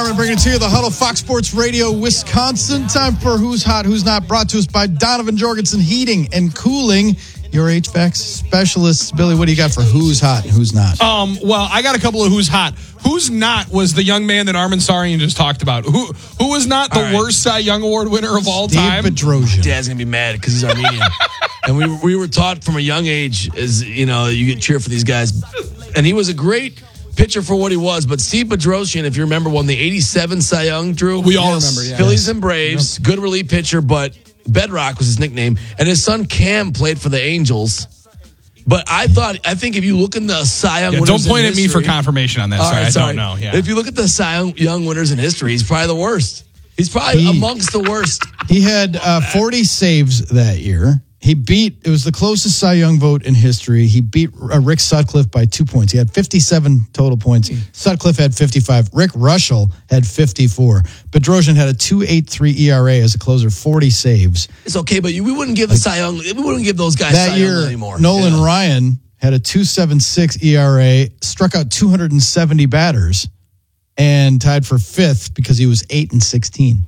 Harmon bringing it to you, the Huddle, Fox Sports Radio, Wisconsin. Time for Who's Hot, Who's Not, brought to us by Donovan Jorgensen Heating and Cooling, your HVAC specialists. Billy, what do you got for Who's Hot and Who's Not? Well, I got a couple of Who's Hot. Who's Not was the young man that Armin Sarian just talked about. Who was not the worst Cy Young Award winner of all time? Steve Bedrosian. Dad's going to be mad because he's Armenian. And we were taught from a young age, as you know, you get cheer for these guys. And he was a great pitcher for what he was, but Steve Bedrosian, if you remember, won the 87 Cy Young, Drew. We all remember, yeah. Phillies and Braves, good relief pitcher, but Bedrock was his nickname. And his son Cam played for the Angels. But I think if you look in the Cy Young winners don't point in at me history, for confirmation on that. I don't know. Yeah. If you look at the Cy Young winners in history, he's probably the worst. He's probably amongst the worst. He had 40 saves that year. It was the closest Cy Young vote in history. He beat Rick Sutcliffe by 2 points. He had 57 total points. Sutcliffe had 55. Rick Rushell had 54. Bedrosian had a 2.83 ERA as a closer, 40 saves. It's okay, but we wouldn't give the Cy Young. We wouldn't give those guys that Cy year Young anymore. Nolan Ryan had a 2.76 ERA, struck out 270 batters, and tied for fifth because he was 8-16.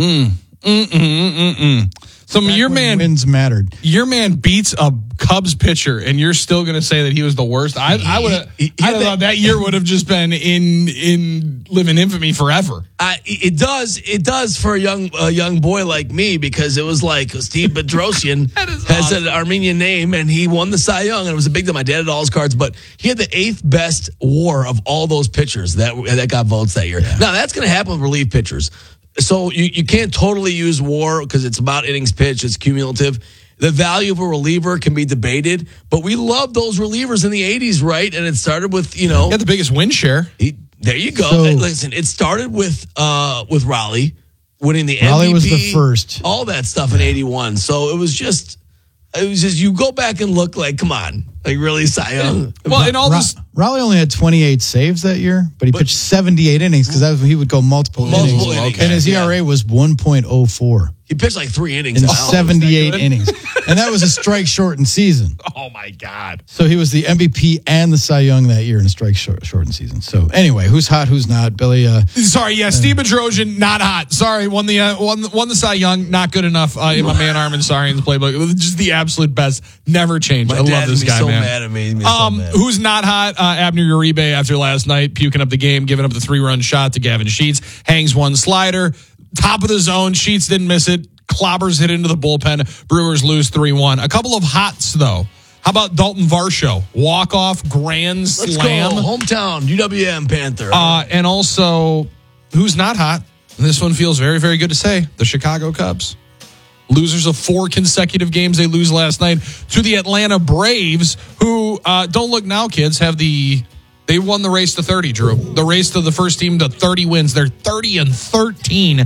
So your man wins mattered. Your man beats a Cubs pitcher, and you're still going to say that he was the worst. I would have. I don't know. That year would have just been in living infamy forever. It does for a young boy like me, because it was like Steve Bedrosian has an Armenian name, and he won the Cy Young, and it was a big deal. My dad had all his cards, but he had the 8th best WAR of all those pitchers that got votes that year. Yeah. Now that's going to happen with relief pitchers. So you can't totally use WAR because it's about innings pitched, it's cumulative. The value of a reliever can be debated, but we loved those relievers in the 80s, right? And it started with, He had the biggest win share. There you go. Listen, it started with Raleigh winning the MVP. Raleigh was the first. All that stuff in 81. So it was just you go back and look like, come on. Like, really, Cy Young? Well, and all this... Raleigh only had 28 saves that year, but he pitched 78 innings because that's when he would go multiple innings. Okay. And his ERA was 1.04. He pitched like 3 innings. In 78 innings. And that was a strike-shortened season. Oh, my God. So he was the MVP and the Cy Young that year in a strike-shortened season. So anyway, who's hot, who's not? Billy... Steve Bedrosian, not hot. Sorry, won the Cy Young, not good enough in my man Armin Sarian's playbook. It was just the absolute best. Never changed. I love this guy, man. Mad at me. Who's not hot? Abner Uribe, after last night, puking up the game, giving up the 3-run shot to Gavin Sheets. Hangs one slider. Top of the zone. Sheets didn't miss it. Clobbers hit into the bullpen. Brewers lose 3-1. A couple of hots, though. How about Dalton Varsho? Walk-off, grand slam. Let's go. Hometown, UWM Panther. And also, who's not hot? This one feels very, very good to say. The Chicago Cubs. Losers of 4 consecutive games they lose last night to the Atlanta Braves, who, don't look now, kids, they won the race to 30, Drew. The race to the first team to 30 wins. They're 30-13,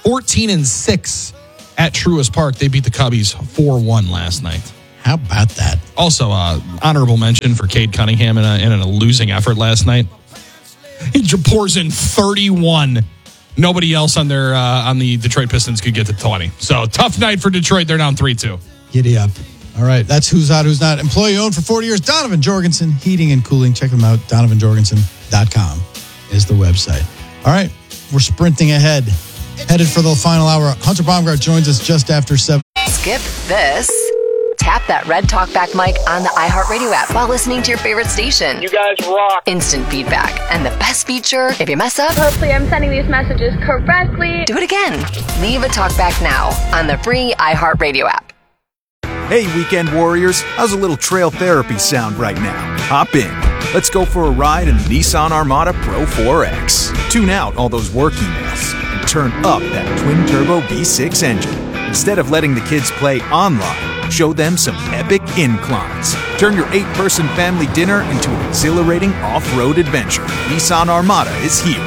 14-6 at Truist Park. They beat the Cubbies 4-1 last night. How about that? Also, honorable mention for Cade Cunningham in a losing effort last night. He pours in 31. Nobody else on the Detroit Pistons could get to 20. So tough night for Detroit. They're down 3-2. Giddy up. All right, that's who's hot, who's not. Employee owned for 40 years. Donovan Jorgensen Heating and Cooling. Check them out. DonovanJorgensen.com is the website. All right, we're sprinting ahead. Headed for the final hour. Hunter Baumgart joins us just after 7. Skip this. Tap that red talkback mic on the iHeartRadio app while listening to your favorite station. You guys rock. Instant feedback. And the best feature, if you mess up, Hopefully I'm sending these messages correctly. do it again. Leave a talkback now on the free iHeartRadio app. Hey, weekend warriors, how's a little trail therapy sound right now? Hop in. Let's go for a ride in the Nissan Armada Pro 4X. Tune out all those work emails and turn up that twin-turbo V6 engine. Instead of letting the kids play online, show them some epic inclines. Turn your 8-person family dinner into an exhilarating off-road adventure. Nissan Armada is here.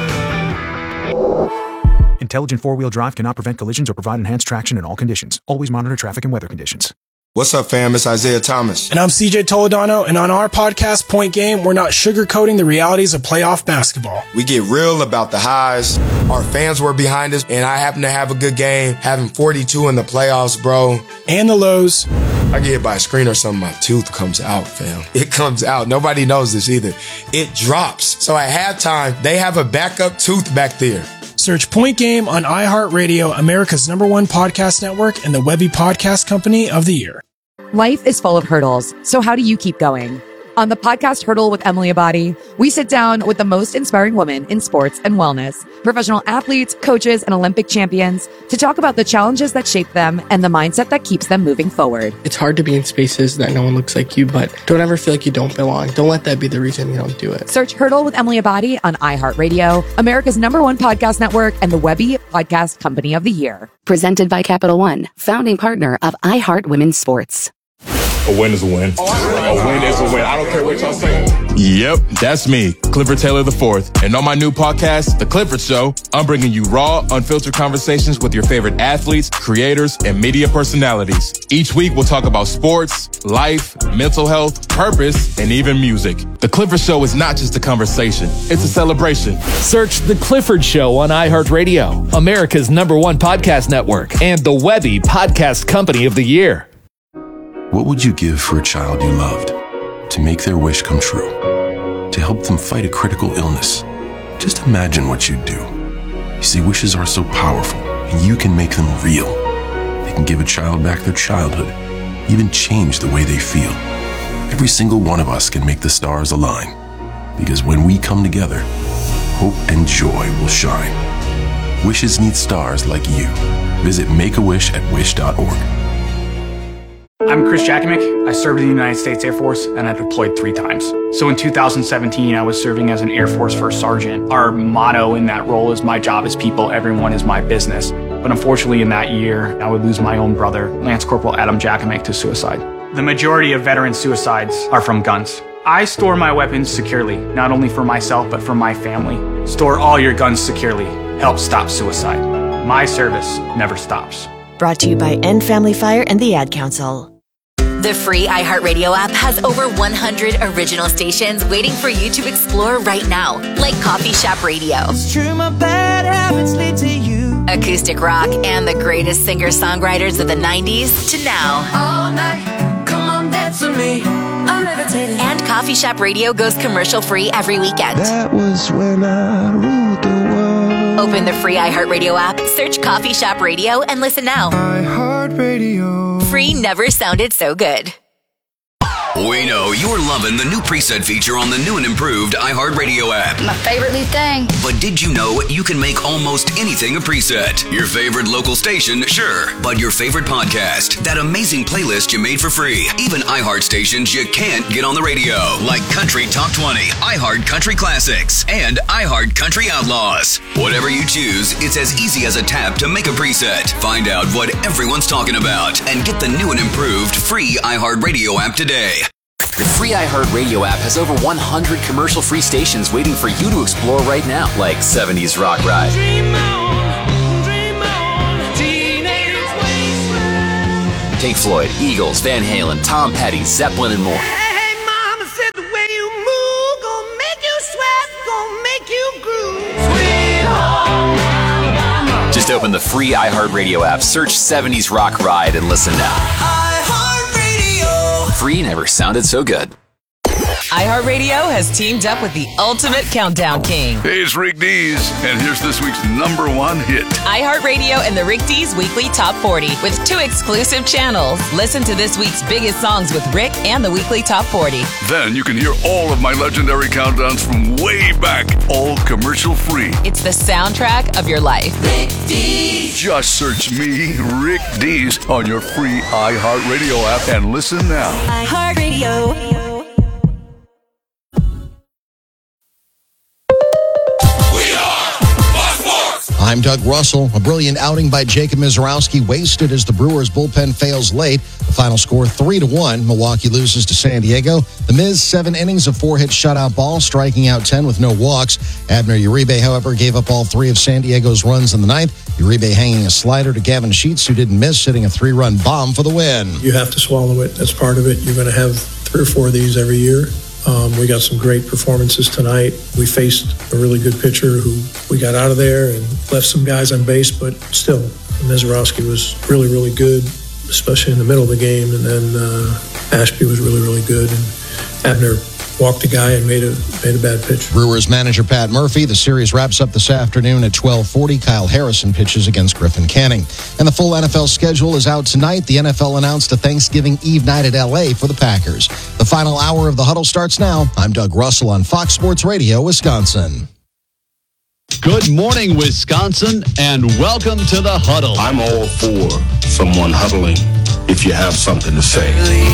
Intelligent four-wheel drive cannot prevent collisions or provide enhanced traction in all conditions. Always monitor traffic and weather conditions. What's up, fam? It's Isaiah Thomas. And I'm CJ Toledano, and on our podcast, Point Game, we're not sugarcoating the realities of playoff basketball. We get real about the highs. Our fans were behind us, and I happen to have a good game, having 42 in the playoffs, bro. And the lows. I get hit by a screen or something, my tooth comes out, fam. It comes out. Nobody knows this either. It drops. So at halftime, they have a backup tooth back there. Search Point Game on iHeartRadio, America's #1 podcast network, and the Webby Podcast Company of the Year. Life is full of hurdles, so how do you keep going? On the podcast Hurdle with Emily Abadi, we sit down with the most inspiring women in sports and wellness, professional athletes, coaches, and Olympic champions to talk about the challenges that shape them and the mindset that keeps them moving forward. It's hard to be in spaces that no one looks like you, but don't ever feel like you don't belong. Don't let that be the reason you don't do it. Search Hurdle with Emily Abadi on iHeartRadio, America's #1 podcast network, and the Webby Podcast Company of the Year. Presented by Capital One, founding partner of iHeart Women's Sports. A win is a win. A win is a win. I don't care what y'all say. Yep, that's me, Clifford Taylor IV. And on my new podcast, The Clifford Show, I'm bringing you raw, unfiltered conversations with your favorite athletes, creators, and media personalities. Each week, we'll talk about sports, life, mental health, purpose, and even music. The Clifford Show is not just a conversation, it's a celebration. Search The Clifford Show on iHeartRadio, America's #1 podcast network, and the Webby Podcast Company of the Year. What would you give for a child you loved? To make their wish come true? To help them fight a critical illness? Just imagine what you'd do. You see, wishes are so powerful, and you can make them real. They can give a child back their childhood, even change the way they feel. Every single one of us can make the stars align. Because when we come together, hope and joy will shine. Wishes need stars like you. Visit makeawish@wish.org. I'm Chris Jakimick. I served in the United States Air Force and I deployed 3 times. So in 2017, I was serving as an Air Force First Sergeant. Our motto in that role is "My job is people, everyone is my business." But unfortunately in that year, I would lose my own brother, Lance Corporal Adam Jakimick, to suicide. The majority of veteran suicides are from guns. I store my weapons securely, not only for myself, but for my family. Store all your guns securely. Help stop suicide. My service never stops. Brought to you by End Family Fire and the Ad Council. The free iHeartRadio app has over 100 original stations waiting for you to explore right now, like Coffee Shop Radio, It's true, my bad habits lead to you. acoustic rock, and the greatest singer-songwriters of the 90s to now. All night, come on, dance with me. I'm levitating. And Coffee Shop Radio goes commercial-free every weekend. That was when I ruled the world. Open the free iHeartRadio app, search Coffee Shop Radio, and listen now. iHeartRadio. Free never sounded so good. We know you're loving the new preset feature on the new and improved iHeartRadio app. My favorite new thing. But did you know you can make almost anything a preset? Your favorite local station, sure. But your favorite podcast, that amazing playlist you made for free. Even iHeart stations you can't get on the radio, like Country Top 20, iHeart Country Classics, and iHeart Country Outlaws. Whatever you choose, it's as easy as a tap to make a preset. Find out what everyone's talking about and get the new and improved free iHeartRadio app today. The free iHeartRadio app has over 100 commercial-free stations waiting for you to explore right now, like 70s Rock Ride, Pink Floyd, Eagles, Van Halen, Tom Petty, Zeppelin, and more. Hey, mama said the way you move gonna make you sweat, gonna make you groove. Sweet home Alabama. Just open the free iHeartRadio app, search 70s Rock Ride, and listen now. Free never sounded so good. iHeartRadio has teamed up with the Ultimate Countdown King. Hey, it's Rick Dees, and here's this week's #1 hit. iHeartRadio and the Rick Dees Weekly Top 40 with 2 exclusive channels. Listen to this week's biggest songs with Rick and the Weekly Top 40. Then you can hear all of my legendary countdowns from way back, all commercial free. It's the soundtrack of your life. Rick Dees. Just search me, Rick Dees, on your free iHeartRadio app and listen now. iHeartRadio. I'm Doug Russell. A brilliant outing by Jacob Misiorowski wasted as the Brewers bullpen fails late. The final score 3-1. Milwaukee loses to San Diego. The Miz 7 innings of 4-hit shutout ball, striking out 10 with no walks. Abner Uribe, however, gave up all 3 of San Diego's runs in the ninth. Uribe hanging a slider to Gavin Sheets, who didn't miss, hitting a 3-run bomb for the win. You have to swallow it. That's part of it. You're going to have 3 or 4 of these every year. We got some great performances tonight. We faced a really good pitcher who we got out of there and left some guys on base, but still, Misiorowski was really, really good, especially in the middle of the game. And then Ashby was really, really good. And Abner walked a guy and made a bad pitch. Brewers manager Pat Murphy. The series wraps up this afternoon at 12:40. Kyle Harrison pitches against Griffin Canning. And the full NFL schedule is out tonight. The NFL announced a Thanksgiving Eve night at L.A. for the Packers. The final hour of the Huddle starts now. I'm Doug Russell on Fox Sports Radio, Wisconsin. Good morning, Wisconsin, and welcome to the Huddle. I'm all for someone huddling if you have something to say.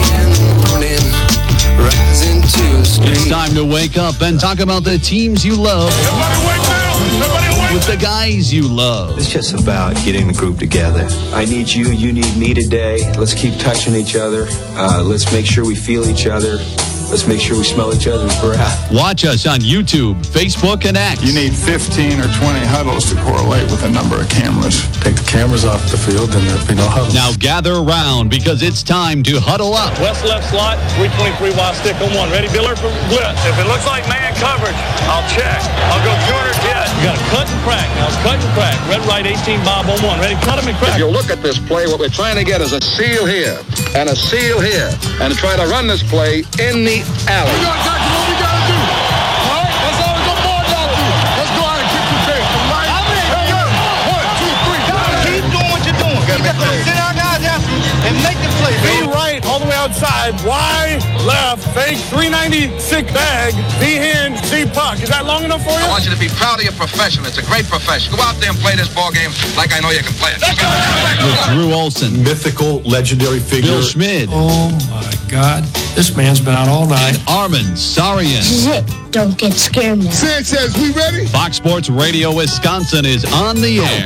It's time to wake up and talk about the teams you love. Everybody wake up! With the guys you love. It's just about getting the group together. I need you, you need me today. Let's keep touching each other. Let's make sure we feel each other. Let's make sure we smell each other's breath. Watch us on YouTube, Facebook, and X. You need 15 or 20 huddles to correlate with a number of cameras. Take the cameras off the field and there'll be no huddle. Now gather around because it's time to huddle up. West left slot, 323 wide stick on one. Ready, Biller, for blitz. If it looks like man coverage, I'll check. I'll go 200 jet. You got to cut and crack. Now cut and crack. Red, right, 18, Bob on one. Ready, cut him and crack. If you look at this play, what we're trying to get is a seal here and a seal here and try to run this play in the alley. We got exactly what we got to do. All right, that's all the board got to do. Let's go out and kick the tail. Right? Hey, 1, 2, 3. Keep doing what you're doing. You got to sit our guys after and make the play. Be right, all the way outside. Y, left, fake, 396 bag, B hand, C puck. Is that long enough for you? I want you to be proud of your profession. It's a great profession. Go out there and play this ball game like I know you can play it. With Drew Olson, mythical, legendary figure. Bill Schmid. Oh, my God. This man's been out all night. And Armin Sarian. This is it. Don't get scared now. Sanchez, we ready? Fox Sports Radio Wisconsin is on the air.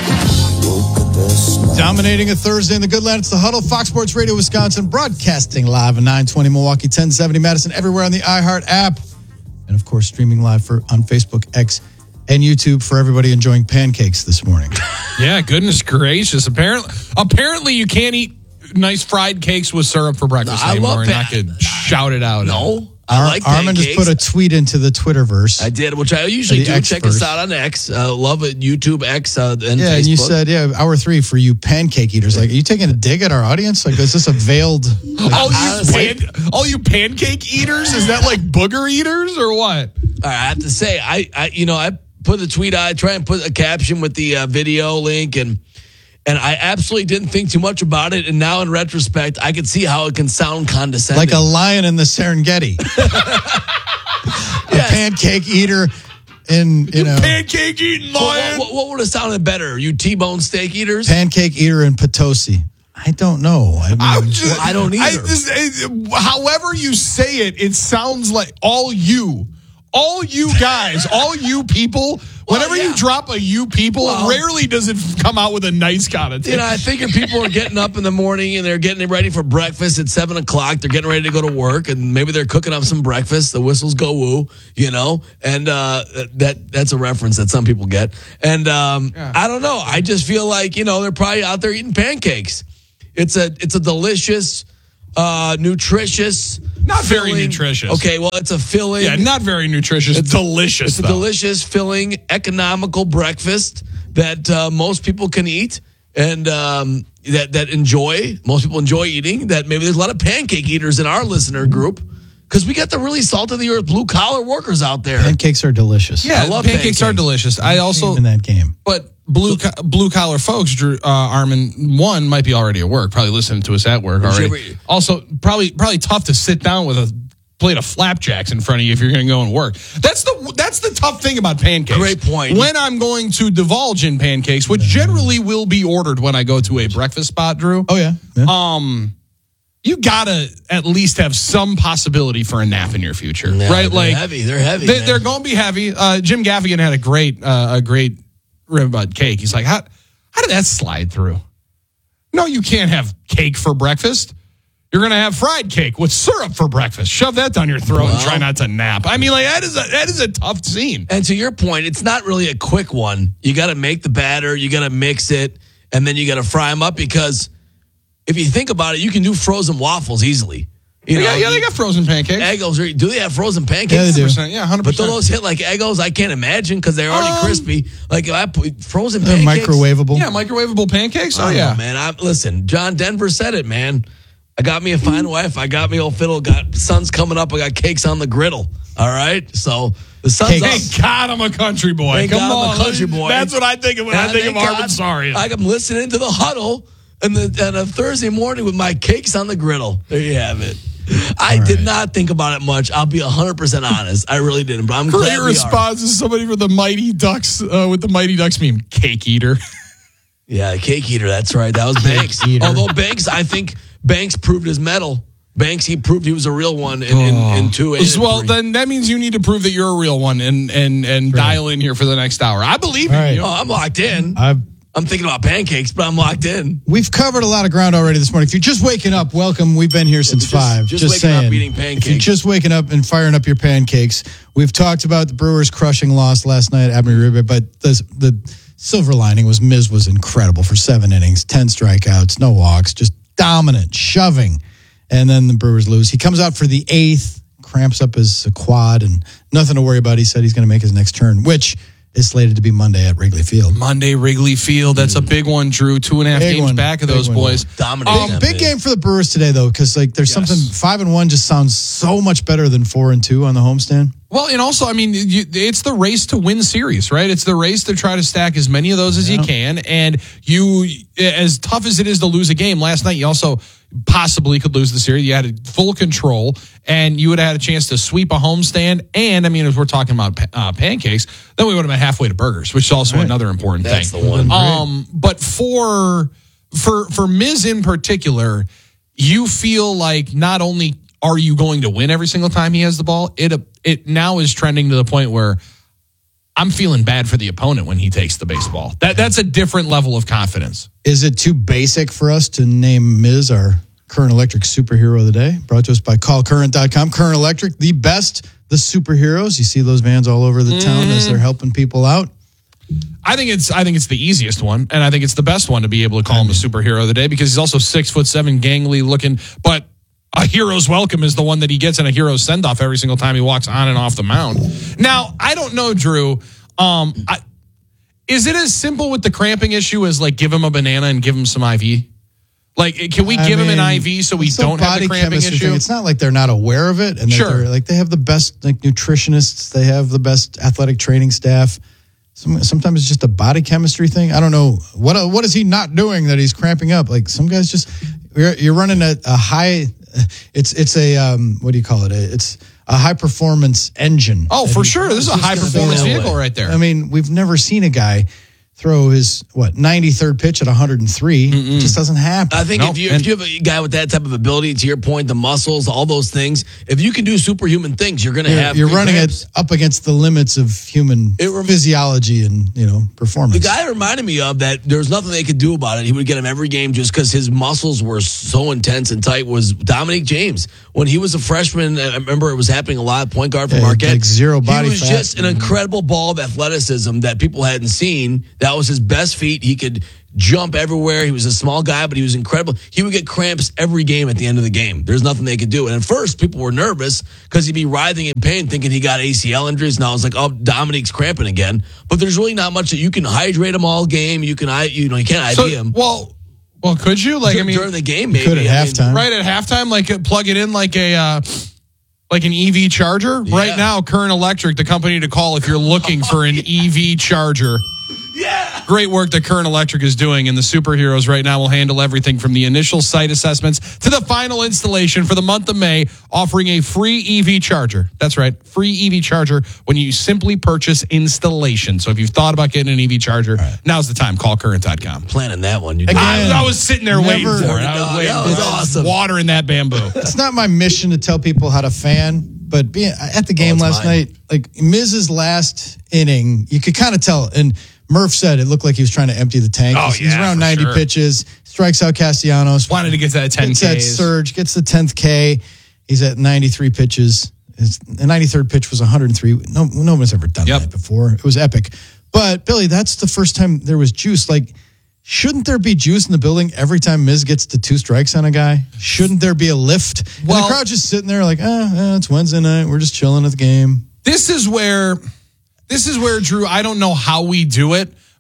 Dominating a Thursday in the Good Land. It's the Huddle, Fox Sports Radio Wisconsin, broadcasting live at 920 Milwaukee, 1070 Madison, everywhere on the iHeart app. And, of course, streaming live on Facebook, X, and YouTube for everybody enjoying pancakes this morning. Yeah, goodness gracious. Apparently you can't eat nice fried cakes with syrup for breakfast anymore. And I could shout it out. No. I like Armin pancakes. just put a tweet into the Twitterverse. I did, which I usually do. Check us out on X. Love it. YouTube, X, and Facebook. And you said, hour 3 for you pancake eaters. Like, are you taking a dig at our audience? Like, is this a veiled... all you pancake eaters? Is that like booger eaters or what? I have to say, I put the tweet out. I try and put a caption with the video link, and I absolutely didn't think too much about it. And now, in retrospect, I can see how it can sound condescending. Like a lion in the Serengeti. A pancake eater in, pancake eating lion. What would have sounded better? You T-bone steak eaters? Pancake eater in Potosi. I don't know. I don't either. However you say it, it sounds like all you guys, all you people. Whenever you drop a you people, rarely does it come out with a nice connotation. I figure people are getting up in the morning and they're getting ready for breakfast at 7 o'clock. They're getting ready to go to work, and maybe they're cooking up some breakfast. The whistles go woo, and that's a reference that some people get. And I don't know. I just feel like they're probably out there eating pancakes. It's a delicious, nutritious. Not filling. Very nutritious. Okay, well, it's a filling. Yeah, not very nutritious. It's delicious. It's a delicious, filling, economical breakfast that most people can eat and that enjoy. Most people enjoy eating. That maybe there's a lot of pancake eaters in our listener group because we got the really salt of the earth blue collar workers out there. Pancakes are delicious. Yeah, I love pancakes are delicious. I also in that game, but. Blue collar folks, Drew, Armin, one might be already at work, probably listening to us at work already. Also, probably tough to sit down with a plate of flapjacks in front of you if you're going to go and work. That's the tough thing about pancakes. Great point. When I'm going to divulge in pancakes, which generally will be ordered when I go to a breakfast spot, Drew. Oh yeah. You gotta at least have some possibility for a nap in your future, right? They're heavy. They're going to be heavy. Jim Gaffigan had a great rib about cake. He's like, how did that slide through? No, you can't have cake for breakfast. You're going to have fried cake with syrup for breakfast. Shove that down your throat and try not to nap. I mean, like that is a tough scene. And to your point, it's not really a quick one. You got to make the batter, you got to mix it, and then you got to fry them up because if you think about it, you can do frozen waffles easily. They got frozen pancakes. Eggos, do they have frozen pancakes? Yeah, they do. 100%. Yeah, 100%. But do those hit like Eggos? I can't imagine because they're already crispy. Like if I put frozen pancakes. Microwavable. Yeah, microwavable pancakes. Oh, yeah. Man, listen, John Denver said it, man. I got me a fine wife. I got me old fiddle. Got sun's coming up. I got cakes on the griddle. All right. So the sun's up. Thank God I'm a country boy. Thank Come God on. I'm a country boy. That's what I think of when I think of Arvin Sarian. I'm listening to the huddle and a Thursday morning with my cakes on the griddle. There you have it. I did not think about it much. I'll be 100% honest. I really didn't. But I'm glad Great response is somebody with the Mighty Ducks with the Mighty Ducks meme. Cake eater. Yeah, cake eater. That's right. That was Banks. Although Banks, I think Banks proved his mettle. Banks, he proved he was a real one in 2 and well, 3. then that means you need to prove that you're a real one and dial in here for the next hour. I believe in you. Oh, I'm locked in. I'm thinking about pancakes, but I'm locked in. We've covered a lot of ground already this morning. If you're just waking up, welcome. We've been here since 5. Just waking saying. up eating pancakes. If you're just waking up and firing up your pancakes, we've talked about the Brewers' crushing loss last night at Abney Ribe, but the silver lining was Miz was incredible for 7 innings, 10 strikeouts, no walks, just dominant, shoving. And then the Brewers lose. He comes out for the 8th, cramps up his quad, and nothing to worry about. He said he's going to make his next turn, which is slated to be Monday at Wrigley Field. Monday, Wrigley Field. That's a big one, Drew. 2.5 games back of those boys. Dominating. Big game for the Brewers today, though, because there's something 5-1 just sounds so much better than 4-2 on the homestand. Well, and also, I mean, it's the race to win series, right? It's the race to try to stack as many of those as you can. And you, as tough as it is to lose a game, last night you also possibly could lose the series. You had full control, and you would have had a chance to sweep a homestand. And, I mean, as we're talking about pancakes, then we would have been halfway to burgers, which is also another important That's thing. the one. But for Miz in particular, you feel like not only are you going to win every single time he has the ball, it now is trending to the point where I'm feeling bad for the opponent when he takes the baseball. That's a different level of confidence. Is it too basic for us to name Miz our Current Electric Superhero of the Day? Brought to us by callcurrent.com. Current Electric, the best, the superheroes. You see those vans all over the town as they're helping people out. I think it's the easiest one, and I think it's the best one to be able to call him a superhero of the day because he's also 6'7", gangly looking, but a hero's welcome is the one that he gets in a hero's send-off every single time he walks on and off the mound. Now, I don't know, Drew. Is it as simple with the cramping issue as like give him a banana and give him some IV? Like, can we give him an IV so we don't have the cramping issue? Thing. It's not like they're not aware of it, and like they have the best nutritionists, they have the best athletic training staff. Sometimes it's just a body chemistry thing. I don't know what is he not doing that he's cramping up. Like some guys just you're running a high. It's a what do you call it? It's a high performance engine. Oh, for sure. This is a high performance vehicle right there. I mean, we've never seen a guy throw his 93rd pitch at 103. It just doesn't happen. I think if you have a guy with that type of ability, to your point, the muscles, all those things, if you can do superhuman things, you're going to have. You're running it up against the limits of human physiology and performance. The guy reminded me of that. There's nothing they could do about it. He would get him every game just because his muscles were so intense and tight. Was Dominic James when he was a freshman? I remember it was happening a lot. Point guard for Marquette, like zero body fat. He was fat. just an incredible ball of athleticism that people hadn't seen. That was his best feat. He could jump everywhere. He was a small guy, but he was incredible. He would get cramps every game at the end of the game. There's nothing they could do. And at first, people were nervous because he'd be writhing in pain thinking he got ACL injuries. Now it's like, oh, Dominic's cramping again. But there's really not much that you can hydrate him all game. You can't IV him. Well, could you? Like, during the game, maybe. Could at halftime. Right at halftime, like plug it in like a like an EV charger. Yeah. Right now, Current Electric, the company to call if you're looking for an EV charger. Yeah. Great work that Current Electric is doing, and the superheroes right now will handle everything from the initial site assessments to the final installation for the month of May, offering a free EV charger. That's right, free EV charger when you simply purchase installation. So if you've thought about getting an EV charger, now's the time. Call current.com. Planning that one. I was sitting there waiting for it. I was waiting. That was awesome. Watering that bamboo. It's not my mission to tell people how to fan, but being at the game last night, like Miz's last inning, you could kind of tell, and Murph said it looked like he was trying to empty the tank. He's around 90 pitches, strikes out Castellanos. Wanted to get that 10 Ks. Gets that surge, gets the 10th K. He's at 93 pitches. The 93rd pitch was 103. No one's ever done that before. It was epic. But, Billy, that's the first time there was juice. Like, shouldn't there be juice in the building every time Miz gets to 2 strikes on a guy? Shouldn't there be a lift? Well, and the crowd just sitting there like, it's Wednesday night. We're just chilling at the game. This is where, Drew, I don't know how we do it,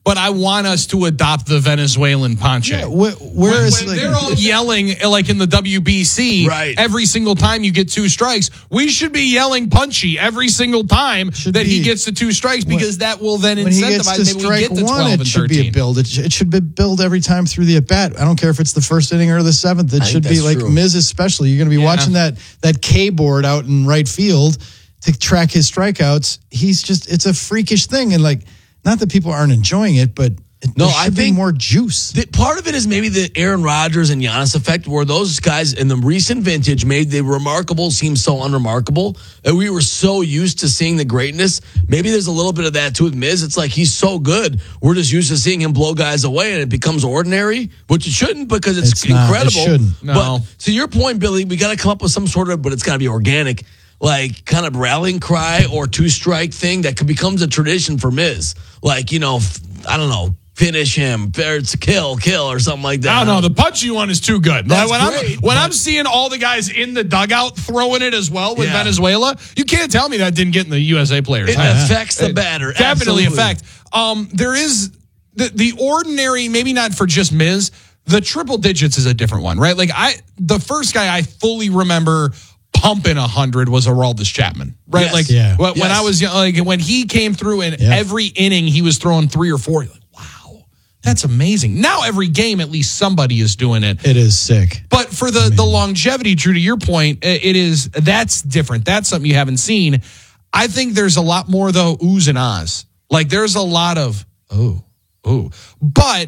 but I want us to adopt the Venezuelan Ponche. Yeah, whereas they're all yelling like in the WBC every single time you get 2 strikes, we should be yelling Punchy every single time he gets the 2 strikes, because that will then when he gets incentivize to maybe we strike get to 12 one, and it should 13. be a build. It should be build every time through the at bat. I don't care if it's the first inning or the 7th. It should be like Miz especially. You're going to be watching that K board out in right field to track his strikeouts. It's a freakish thing, and like, not that people aren't enjoying it, but I think more juice. Part of it is maybe the Aaron Rodgers and Giannis effect, where those guys in the recent vintage made the remarkable seem so unremarkable, and we were so used to seeing the greatness. Maybe there's a little bit of that too with Miz. It's like he's so good, we're just used to seeing him blow guys away, and it becomes ordinary, which it shouldn't, because it's incredible. It shouldn't. No. But to your point, Billy, we got to come up with some sort of, but it's got to be organic, like kind of rallying cry or 2-strike thing that becomes a tradition for Miz. Like, I don't know, finish him, or it's kill, or something like that. I don't know. The Punchy one is too good. That's when I'm seeing all the guys in the dugout throwing it as well with Venezuela, you can't tell me that didn't get in the USA players. It affects the batter. Definitely Absolutely. affect. There is the ordinary, maybe not for just Miz. The triple digits is a different one, right? Like the first guy I fully remember pumping 100 was Aroldis Chapman, right? Yes. Like when I was young, like when he came through and every inning he was throwing 3 or 4. Like, wow, that's amazing. Now every game at least somebody is doing it. It is sick. But for the longevity, Drew, to your point, that's different. That's something you haven't seen. I think there's a lot more though oohs and ahs. Like there's a lot of ooh, but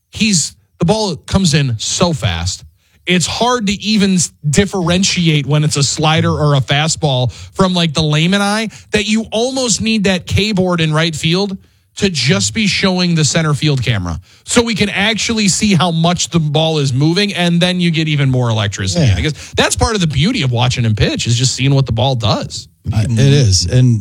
the ball comes in so fast. It's hard to even differentiate when it's a slider or a fastball from like the layman eye, that you almost need that K board in right field to just be showing the center field camera so we can actually see how much the ball is moving, and then you get even more electricity. Yeah. Because that's part of the beauty of watching him pitch, is just seeing what the ball does. It is. And,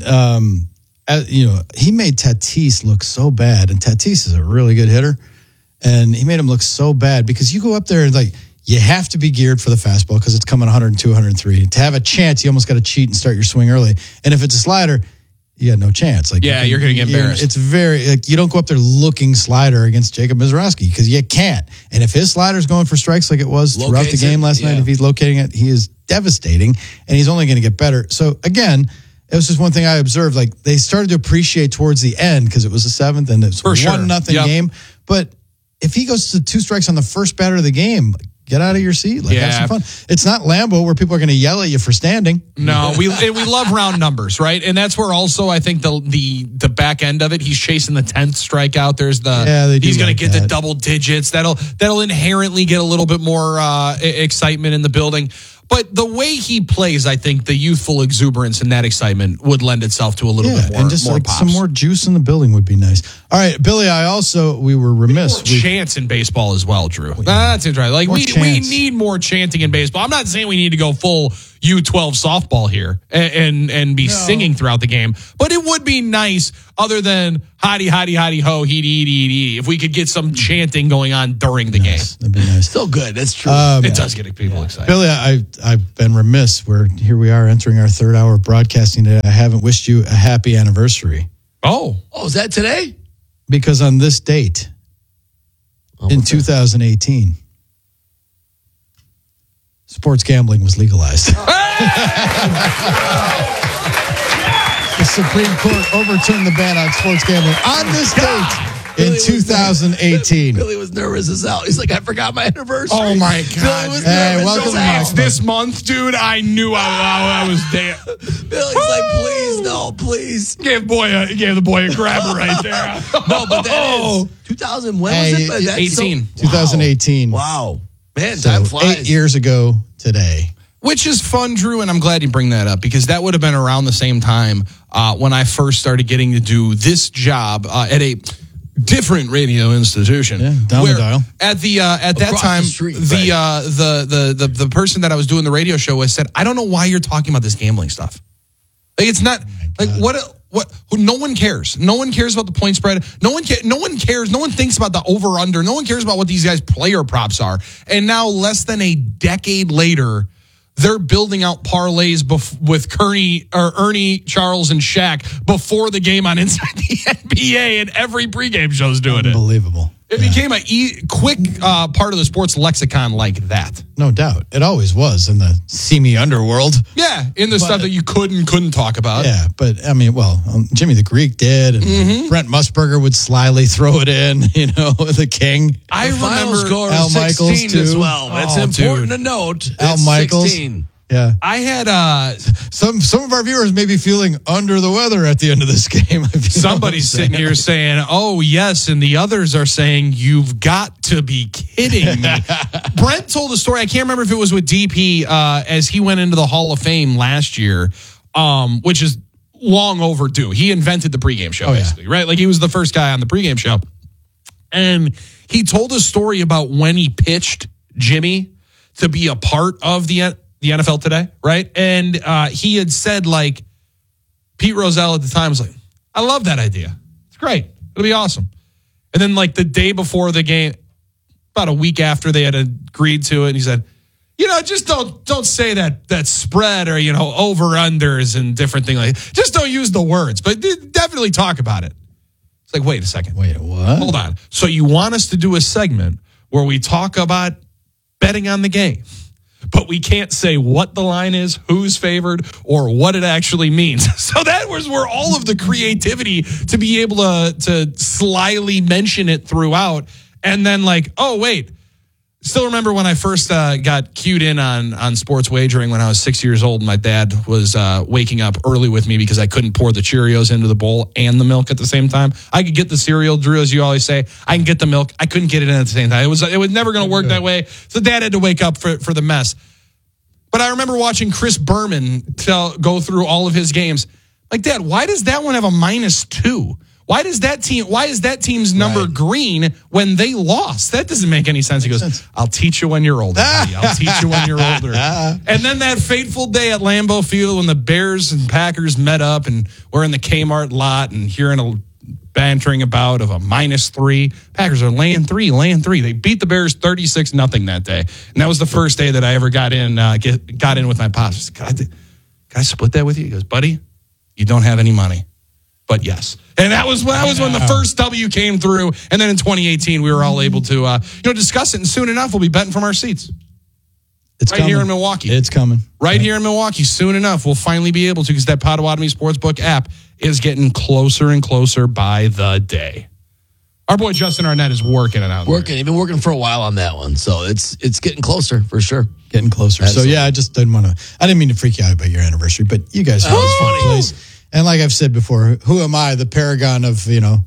he made Tatis look so bad, and Tatis is a really good hitter, and he made him look so bad because you go up there and like, you have to be geared for the fastball because it's coming 102, 103. To have a chance, you almost got to cheat and start your swing early. And if it's a slider, you got no chance. Like, you're going to get embarrassed. It's very, you don't go up there looking slider against Jacob Mizorowski because you can't. And if his slider's going for strikes like it was throughout the game last night, if he's locating it, he is devastating, and he's only going to get better. So again, it was just one thing I observed. Like, they started to appreciate towards the end because it was the 7th and it's 1-0 game. But if he goes to 2 strikes on the first batter of the game, get out of your seat. Like, have some fun. It's not Lambeau where people are going to yell at you for standing. No, we love round numbers, right? And that's where also I think the back end of it, he's chasing the 10th strikeout. There's he's going to get the double digits. That'll inherently get a little bit more excitement in the building. But the way he plays, I think the youthful exuberance and that excitement would lend itself to a little bit more. And just more like pops. some more juice in the building would be nice. All right, Billy, we were remiss. Chants in baseball as well, Drew. That's it, right? Like we need more chanting in baseball. I'm not saying we need to go full U12 softball here and be singing throughout the game, but it would be nice, other than hotty, hotty, hotty, ho, heedy, if we could get some chanting going on during the game. That'd be nice. Still good. That's true. It does get people excited. Billy, I've been remiss. Here we are entering our 3rd hour of broadcasting today. I haven't wished you a happy anniversary. Oh, is that today? Because on this date, in 2018, sports gambling was legalized. The Supreme Court overturned the ban on sports gambling on this date in 2018. Billy was nervous as hell. He's like, I forgot my anniversary. Oh my God. Hey, welcome to it's this month, dude. I knew I was there. Billy's like, please, no, please. Gave the boy a grabber right there. No, but that is 2000. When was it? That's 18. 2018. Wow. Man, so time flies. 8 years ago today. Which is fun, Drew, and I'm glad you bring that up, because that would have been around the same time when I first started getting to do this job at a different radio institution. Yeah, down the dial. At that time, the person that I was doing the radio show with said, "I don't know why you're talking about this gambling stuff. Like, it's not what." No one cares. No one cares about the point spread. No one cares. No one thinks about the over under. No one cares about what these guys' player props are. And now, less than a decade later, they're building out parlays with Ernie, Charles, and Shaq before the game on Inside the NBA, and every pregame show's doing it. Unbelievable. It became a quick part of the sports lexicon like that. No doubt. It always was in the seamy underworld. Yeah, in the stuff that you couldn't talk about. Yeah, but I mean, Jimmy the Greek did, and Brent Musburger would slyly throw it in, the king. I remember score Al 16 Michaels, too. as well. It's important to note. Al it's Michaels. 16. Yeah. I had some of our viewers may be feeling under the weather at the end of this game. Somebody's sitting here saying, "Oh, yes," and the others are saying, "You've got to be kidding me." Brent told a story. I can't remember if it was with DP as he went into the Hall of Fame last year, which is long overdue. He invented the pregame show, basically, right? Like he was the first guy on the pregame show. And he told a story about when he pitched Jimmy to be a part of the NFL Today, right? And he had said, like, Pete Rozelle at the time was like, I love that idea. It's great. It'll be awesome. And then, like, the day before the game, about a week after they had agreed to it, and he said, just don't say that spread or, over-unders and different things like that. Just don't use the words, but definitely talk about it. It's like, wait a second. Wait, what? Hold on. So you want us to do a segment where we talk about betting on the game, but we can't say what the line is, who's favored, or what it actually means. So that was where all of the creativity to be able to slyly mention it throughout. And then oh, wait. Still remember when I first got cued in on sports wagering when I was 6 years old, and my dad was waking up early with me because I couldn't pour the Cheerios into the bowl and the milk at the same time. I could get the cereal, Drew, as you always say. I can get the milk. I couldn't get it in at the same time. It was never going to work that way. So Dad had to wake up for the mess. But I remember watching Chris Berman go through all of his games. Like, Dad, why does that one have a -2? Why is that team's number green when they lost? That doesn't make any sense. He goes, I'll teach you when you're older, buddy. I'll teach you when you're older. And then that fateful day at Lambeau Field when the Bears and Packers met up and we're in the Kmart lot and hearing a bantering about of a -3. Packers are laying three. They beat the Bears 36-0 that day. And that was the first day that I ever got in with my pops. Can I split that with you? He goes, buddy, you don't have any money. But yes. And that was when the first W came through. And then in 2018, we were all able to discuss it. And soon enough, we'll be betting from our seats. It's right coming. Here in Milwaukee. It's coming. Right here in Milwaukee. Soon enough, we'll finally be able to, because that Potawatomi Sportsbook app is getting closer and closer by the day. Our boy Justin Arnett is working it out. He's been working for a while on that one. So it's getting closer for sure. Getting closer. Absolutely. So yeah, I just didn't mean to freak you out about your anniversary, but you guys have this fun place. And like I've said before, who am I, the paragon of,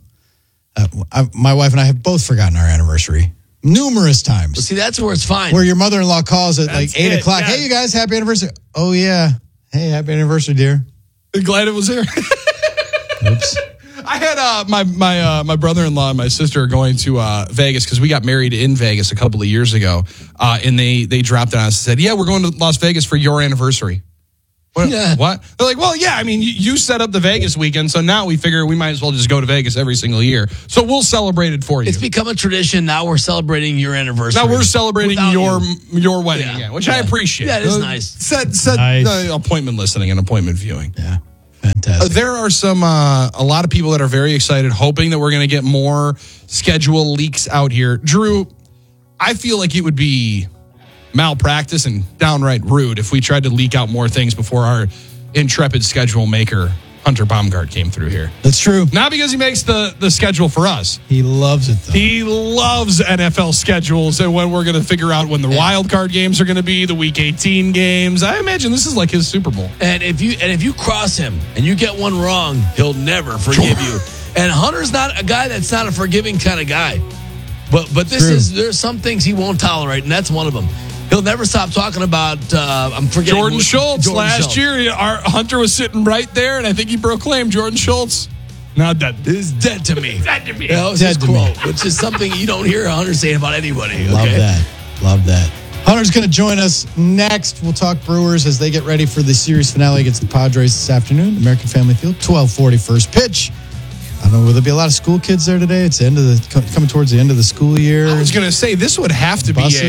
my wife and I have both forgotten our anniversary numerous times. Well, see, that's where it's fine. Where your mother-in-law calls at 8 o'clock. Yeah. Hey, you guys, happy anniversary. Oh, yeah. Hey, happy anniversary, dear. Glad it was here. Oops. I had my brother-in-law and my sister are going to Vegas because we got married in Vegas a couple of years ago. And they dropped it on us and said, yeah, we're going to Las Vegas for your anniversary. What? They're like, well, yeah, I mean, you set up the Vegas weekend, so now we figure we might as well just go to Vegas every single year. So we'll celebrate it for you. It's become a tradition. Now we're celebrating your anniversary. Now we're celebrating your wedding again, which I appreciate. Yeah, it is nice. Set nice. Appointment listening and appointment viewing. Yeah, fantastic. There are a lot of people that are very excited, hoping that we're going to get more schedule leaks out here. Drew, I feel like it would be malpractice and downright rude if we tried to leak out more things before our intrepid schedule maker Hunter Baumgart came through here. That's true. Not because he makes the schedule for us. He loves it, though. He loves NFL schedules and when we're going to figure out when the wild card games are going to be, the Week 18 games. I imagine this is like his Super Bowl. And if you cross him and you get one wrong, he'll never forgive you. And Hunter's not a guy that's not a forgiving kind of guy. But there's some things he won't tolerate, and that's one of them. He'll never stop talking about, I'm forgetting. Jordan Schultz. Last year, our Hunter was sitting right there, and I think he proclaimed Jordan Schultz. Not dead. Is dead to me. Dead to me. That was his quote, which is something you don't hear Hunter saying about anybody. Love that. Hunter's going to join us next. We'll talk Brewers as they get ready for the series finale against the Padres this afternoon. American Family Field, 12:40 first pitch. I don't know, will there be a lot of school kids there today? It's coming towards the end of the school year. I was going to say, this would have to be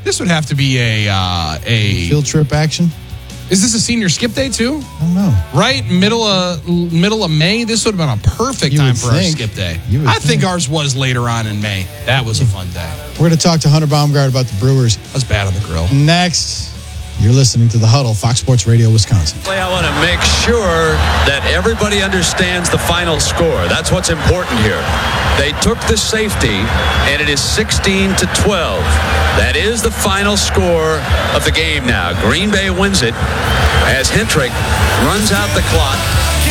This would have to be a field trip action. Is this a senior skip day too? I don't know. Right, middle of May. This would have been a perfect time for our skip day. I think ours was later on in May. That was a fun day. We're going to talk to Hunter Baumgart about the Brewers. That's bad on the grill. Next, you're listening to The Huddle, Fox Sports Radio, Wisconsin. I want to make sure that everybody understands the final score. That's what's important here. They took the safety, and it is 16-12. That is the final score of the game now. Green Bay wins it as Hentrich runs out the clock.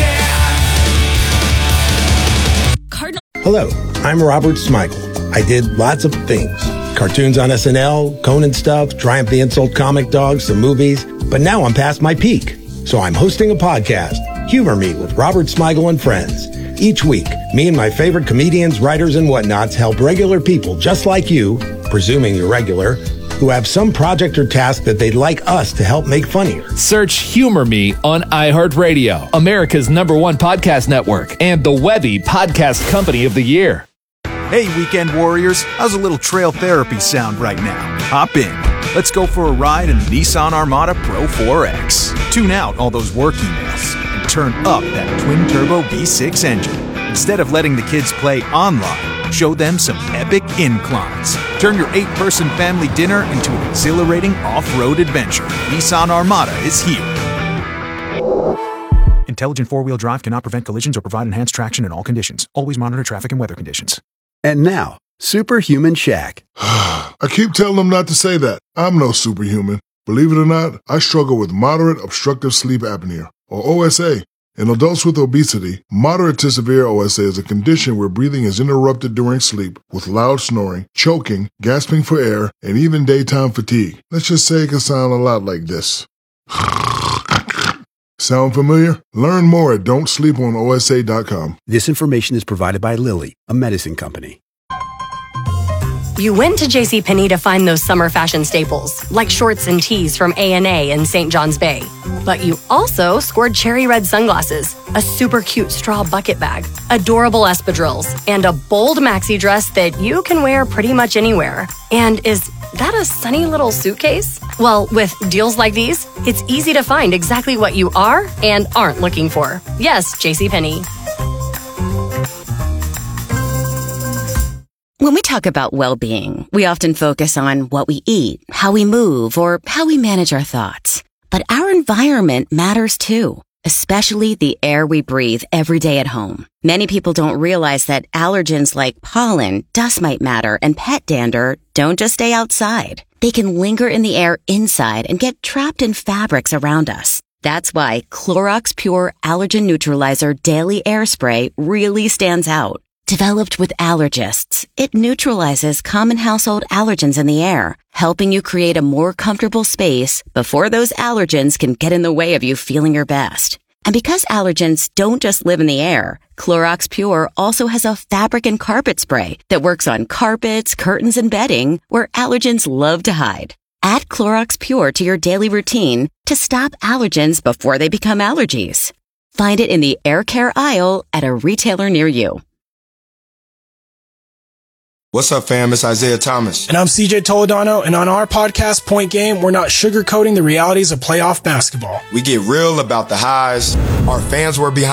Hello, I'm Robert Smigel. I did lots of things. Cartoons on SNL, Conan stuff, Triumph the Insult Comic Dog, some movies. But now I'm past my peak. So I'm hosting a podcast, Humor Me with Robert Smigel and Friends. Each week, me and my favorite comedians, writers, and whatnots help regular people just like you, presuming you're regular, who have some project or task that they'd like us to help make funnier. Search Humor Me on iHeartRadio, America's #1 podcast network, and the Webby Podcast Company of the Year. Hey, weekend warriors, how's a little trail therapy sound right now? Hop in. Let's go for a ride in the Nissan Armada Pro 4X. Tune out all those work emails and turn up that twin-turbo V6 engine. Instead of letting the kids play online, show them some epic inclines. Turn your 8-person family dinner into an exhilarating off-road adventure. Nissan Armada is here. Intelligent four-wheel drive cannot prevent collisions or provide enhanced traction in all conditions. Always monitor traffic and weather conditions. And now, Superhuman Shaq. I keep telling them not to say that. I'm no superhuman. Believe it or not, I struggle with moderate obstructive sleep apnea, or OSA. In adults with obesity, moderate to severe OSA is a condition where breathing is interrupted during sleep with loud snoring, choking, gasping for air, and even daytime fatigue. Let's just say it can sound a lot like this. Sound familiar? Learn more at don'tsleeponosa.com. This information is provided by Lilly, a medicine company. You went to JCPenney to find those summer fashion staples, like shorts and tees from A&A in St. John's Bay. But you also scored cherry red sunglasses, a super cute straw bucket bag, adorable espadrilles, and a bold maxi dress that you can wear pretty much anywhere. And is that a sunny little suitcase? Well, with deals like these, it's easy to find exactly what you are and aren't looking for. Yes, JCPenney. When we talk about well-being, we often focus on what we eat, how we move, or how we manage our thoughts. But our environment matters too, especially the air we breathe every day at home. Many people don't realize that allergens like pollen, dust mite matter, and pet dander don't just stay outside. They can linger in the air inside and get trapped in fabrics around us. That's why Clorox Pure Allergen Neutralizer Daily Air Spray really stands out. Developed with allergists, it neutralizes common household allergens in the air, helping you create a more comfortable space before those allergens can get in the way of you feeling your best. And because allergens don't just live in the air, Clorox Pure also has a fabric and carpet spray that works on carpets, curtains, and bedding where allergens love to hide. Add Clorox Pure to your daily routine to stop allergens before they become allergies. Find it in the air care aisle at a retailer near you. What's up, fam? It's Isaiah Thomas. And I'm CJ Toledano, and on our podcast, Point Game, we're not sugarcoating the realities of playoff basketball. We get real about the highs. Our fans were behind